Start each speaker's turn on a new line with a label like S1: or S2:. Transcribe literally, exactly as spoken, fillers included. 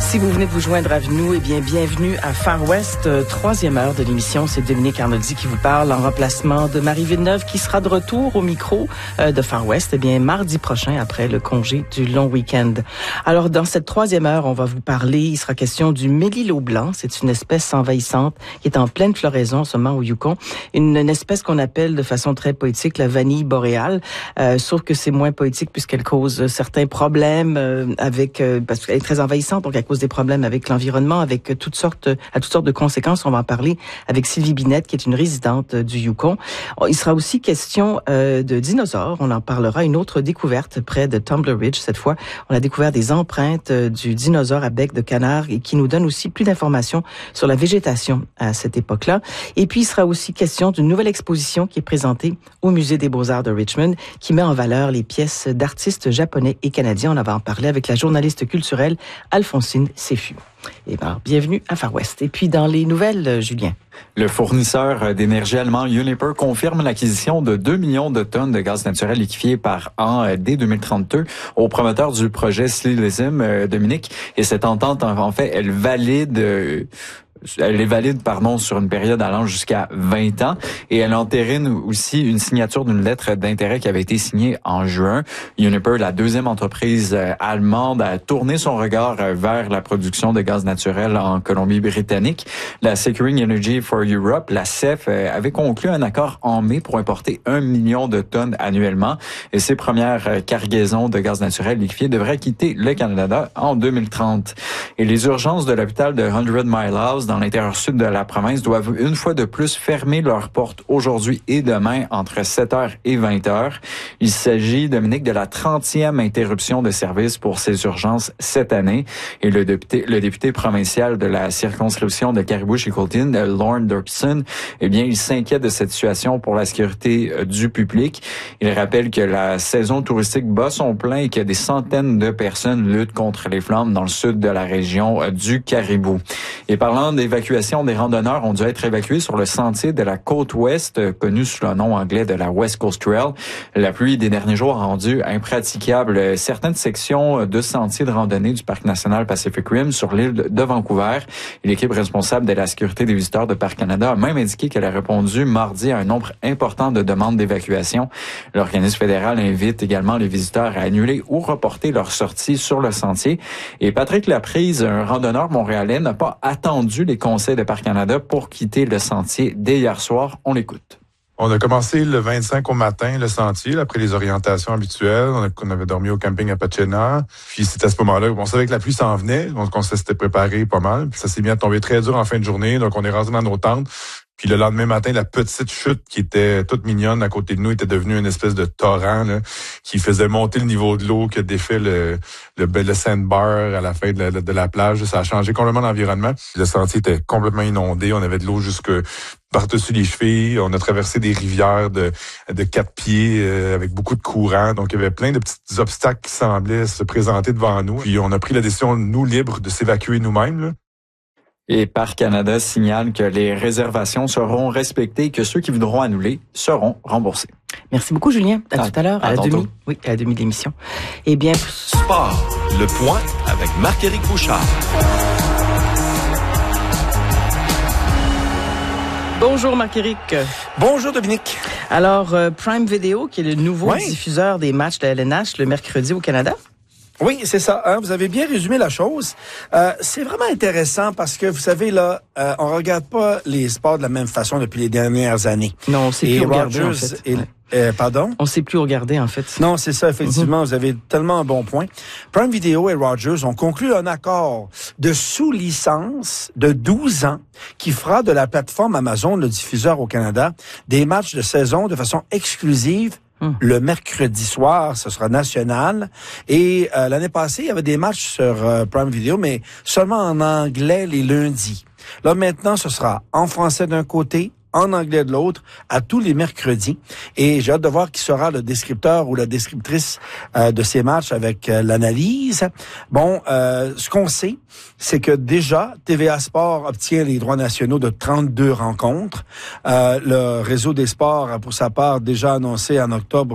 S1: Si vous venez de vous joindre à nous, eh bien, bienvenue à Far West, euh, troisième heure de l'émission. C'est Dominique Arnoldi qui vous parle en remplacement de Marie Villeneuve qui sera de retour au micro euh, de Far West, eh bien, mardi prochain après le congé du long week-end. Alors, dans cette troisième heure, on va vous parler, il sera question du mélilo blanc. C'est une espèce envahissante qui est en pleine floraison en ce moment au Yukon. Une, une espèce qu'on appelle de façon très poétique la vanille boréale, euh, sauf que c'est moins poétique puisqu'elle cause certains problèmes euh, avec, euh, parce qu'elle est très envahissante, donc elle cause des problèmes avec l'environnement, avec toutes sortes, à toutes sortes de conséquences. On va en parler avec Sylvie Binette, qui est une résidente du Yukon. Il sera aussi question euh, de dinosaures. On en parlera. Une autre découverte près de Tumbler Ridge. Cette fois, on a découvert des empreintes du dinosaure à bec de canard et qui nous donne aussi plus d'informations sur la végétation à cette époque-là. Et puis, il sera aussi question d'une nouvelle exposition qui est présentée au Musée des Beaux-Arts de Richmond, qui met en valeur les pièces d'artistes japonais et canadiens. On va en parler avec la journaliste culturelle Alphonsine Seffu. Eh bien, bienvenue à Far West. Et puis, dans les nouvelles, Julien.
S2: Le fournisseur d'énergie allemand Uniper confirme l'acquisition de deux millions de tonnes de gaz naturel liquéfié par an dès deux mille trente-deux au promoteur du projet Slilism, Dominique. Et cette entente, en fait, elle valide... Elle est valide, pardon, sur une période allant jusqu'à vingt ans et elle entérine aussi une signature d'une lettre d'intérêt qui avait été signée en juin. Uniper, la deuxième entreprise allemande, a tourné son regard vers la production de gaz naturel en Colombie-Britannique. La Securing Energy for Europe, la C E F, avait conclu un accord en mai pour importer un million de tonnes annuellement et ses premières cargaisons de gaz naturel liquéfié devraient quitter le Canada en deux mille trente. Et les urgences de l'hôpital de Hundred Mile House dans l'intérieur sud de la province doivent une fois de plus fermer leurs portes aujourd'hui et demain entre sept heures et vingt heures. Il s'agit, Dominique, de la trentième interruption de service pour ces urgences cette année. Et le député, le député provincial de la circonscription de Caribou-Chicoltine, Lorne Dirksen, eh bien, il s'inquiète de cette situation pour la sécurité du public. Il rappelle que la saison touristique bat son plein et que des centaines de personnes luttent contre les flammes dans le sud de la région du Caribou. Et parlant d'évacuation, des randonneurs ont dû être évacués sur le sentier de la côte ouest, connu sous le nom anglais de la West Coast Trail. La pluie des derniers jours a rendu impraticable certaines sections de sentiers de randonnée du Parc national Pacific Rim sur l'île de Vancouver. Et l'équipe responsable de la sécurité des visiteurs de Parc Canada a même indiqué qu'elle a répondu mardi à un nombre important de demandes d'évacuation. L'organisme fédéral invite également les visiteurs à annuler ou reporter leur sortie sur le sentier. Et Patrick Laprise, un randonneur montréalais, n'a pas attendu les conseils de Parc Canada pour quitter le sentier dès hier soir. On l'écoute.
S3: On a commencé le vingt-cinq au matin, le sentier, après les orientations habituelles. On, a, on avait dormi au camping à Pachena. Puis c'est à ce moment-là, on savait que la pluie s'en venait, donc on s'était préparé pas mal. Puis ça s'est bien tombé très dur en fin de journée, donc on est rentré dans nos tentes. Puis le lendemain matin, la petite chute qui était toute mignonne à côté de nous était devenue une espèce de torrent là, qui faisait monter le niveau de l'eau, qui a défait le, le, le sandbar à la fin de la, de la plage. Ça a changé complètement l'environnement. Le sentier était complètement inondé. On avait de l'eau jusque par-dessus les chevilles. On a traversé des rivières de, de quatre pieds euh, avec beaucoup de courant. Donc, il y avait plein de petits obstacles qui semblaient se présenter devant nous. Puis, on a pris la décision, nous, libres, de s'évacuer nous-mêmes, là.
S2: Et Parc Canada signale que les réservations seront respectées et que ceux qui voudront annuler seront remboursés.
S1: Merci beaucoup, Julien. À, à tout à l'heure, à, à la
S2: tantôt.
S1: demi. Oui, à la demi de l'émission. Eh bien,
S4: sport, le point avec Marc-Éric Bouchard.
S1: Bonjour Marc-Éric.
S5: Bonjour Dominique.
S1: Alors, euh, Prime Video, qui est le nouveau
S5: oui.
S1: diffuseur des matchs de la L N H le mercredi au Canada.
S5: Oui, c'est ça. Hein? Vous avez bien résumé la chose. Euh, c'est vraiment intéressant parce que, vous savez, là, euh, on regarde pas les sports de la même façon depuis les dernières années.
S1: Non, on sait plus regarder, en fait.
S5: Et,
S1: ouais.
S5: euh, pardon?
S1: On sait plus regarder, en fait.
S5: Non, c'est ça, effectivement. Mm-hmm. Vous avez tellement un bon point. Prime Video et Rogers ont conclu un accord de sous-licence de douze ans qui fera de la plateforme Amazon, le diffuseur au Canada, des matchs de saison de façon exclusive. Hum. Le mercredi soir, ce sera national. Et euh, l'année passée, il y avait des matchs sur euh, Prime Video, mais seulement en anglais les lundis. Là, maintenant, ce sera en français d'un côté, en anglais de l'autre, à tous les mercredis. Et j'ai hâte de voir qui sera le descripteur ou la descriptrice euh, de ces matchs avec euh, l'analyse. Bon, euh, ce qu'on sait, c'est que déjà, T V A Sport obtient les droits nationaux de trente-deux rencontres. Euh, le réseau des sports a, pour sa part, déjà annoncé en octobre